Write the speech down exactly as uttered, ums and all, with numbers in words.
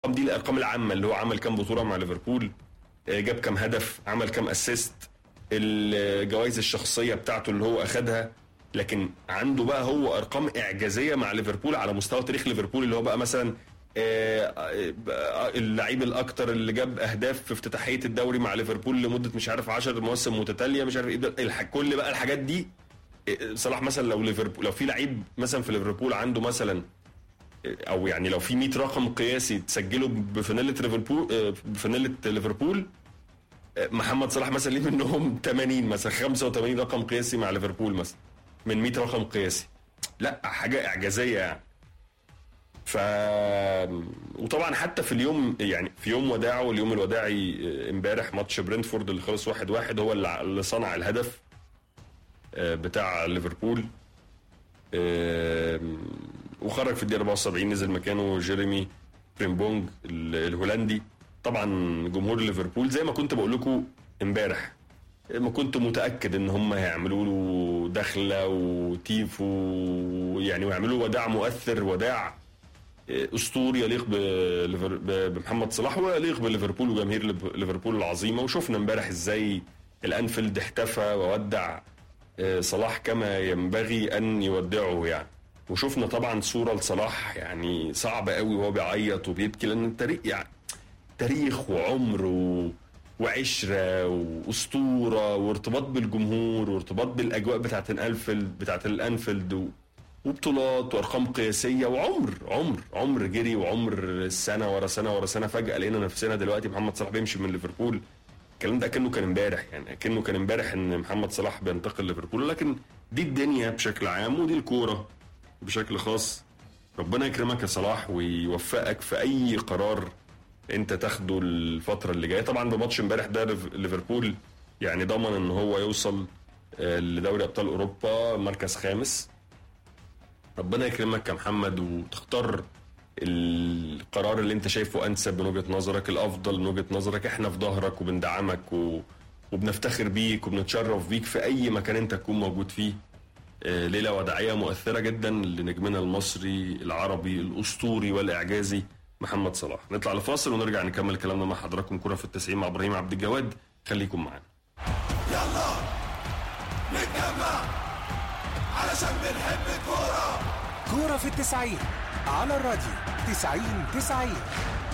دي الارقام العامه، اللي هو عمل كام بطوله مع ليفربول، جاب كام هدف، عمل كام اسيست، الجوائز الشخصيه بتاعته اللي هو اخدها. لكن عنده بقى هو ارقام اعجازيه مع ليفربول على مستوى تاريخ ليفربول، اللي هو بقى مثلا اللعيب الاكتر اللي جاب اهداف في افتتاحيه الدوري مع ليفربول لمده مش عارف عشر مواسم متتاليه، مش عارف ايه كل بقى الحاجات دي. صلاح مثلا لو ليفربول، لو في لعيب مثلا في ليفربول عنده مثلا، او يعني لو في مية رقم قياسي تسجله بفانيله ليفربول بفانيله ليفربول، محمد صلاح مثلا ليه منهم ثمانين مثلا خمسة وثمانين رقم قياسي مع ليفربول مثلا من مية رقم قياسي. لا حاجه اعجازيه يعني. ف وطبعا حتى في اليوم يعني في يوم وداعه، اليوم الوداعي امبارح ماتش برينتفورد اللي خلص واحد واحد، هو اللي صنع الهدف بتاع ليفربول، وخرج في الدقيقه أربعة وسبعين، نزل مكانه جيريمي فريمبونج الهولندي. طبعا جمهور ليفربول زي ما كنت بقول لكم امبارح، ما كنت متاكد ان هم هيعملوا له دخله وتيفو يعني، ويعملوا وداع مؤثر، وداع اسطوري يليق بمحمد صلاح ويليق بليفربول وجماهير ليفربول العظيمه. وشفنا امبارح ازاي الانفيلد احتفى وودع صلاح كما ينبغي ان يودعه يعني. وشفنا طبعا صوره لصلاح يعني صعبه قوي وهو بيعيط وبيبكي، لان التاريخ يعني تاريخ وعمر و... وعشره واسطوره وارتباط بالجمهور وارتباط بالاجواء بتاعت الانفيلد بتاعت الانفيلد و... وبطولات وارقام قياسيه وعمر عمر عمر جري وعمر سنه ورا سنه ورا سنه. فجاه لقينا نفسنا دلوقتي محمد صلاح بيمشي من ليفربول. الكلام ده كأنه كان امبارح يعني، كأنه كان امبارح ان محمد صلاح بينتقل ليفربول. لكن دي الدنيا بشكل عام ودي الكوره بشكل خاص. ربنا يكرمك يا صلاح ويوفقك في اي قرار انت تاخده الفتره اللي جايه. طبعا بماتش امبارح ده ليفربول يعني ضمن ان هو يوصل لدوري ابطال اوروبا مركز خامس. ربنا يكرمك يا محمد وتختار القرار اللي انت شايفه انسب من وجهة نظرك، الافضل من وجهة نظرك. احنا في ظهرك وبندعمك و... وبنفتخر بيك وبنتشرف بيك في اي مكان انت تكون موجود فيه. آه ليلة وداعية مؤثرة جدا لنجمنا المصري العربي الاسطوري والاعجازي محمد صلاح. نطلع لفاصل ونرجع نكمل كلامنا مع حضراتكم. كرة في التسعين مع ابراهيم عبد الجواد، خليكم معانا. يلا نتجمع علشان بنحب الكورة. كورة في التسعين على الراديو تسعين تسعين.